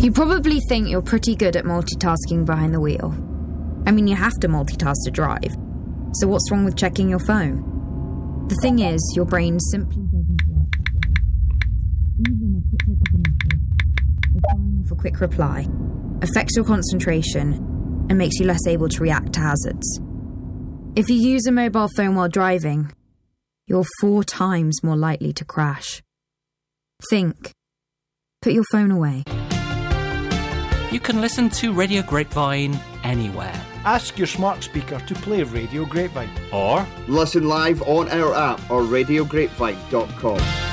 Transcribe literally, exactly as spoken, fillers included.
You probably think you're pretty good at multitasking behind the wheel. I mean, you have to multitask to drive. So what's wrong with checking your phone? The thing is, your brain simply doesn't work that way. Even a quick look at a message, or firing off a quick reply, affects your concentration and makes you less able to react to hazards. If you use a mobile phone while driving, you're four times more likely to crash. Think. Put your phone away. You can listen to Radio Grapevine anywhere. Ask your smart speaker to play Radio Grapevine. Or listen live on our app or radio grapevine dot com.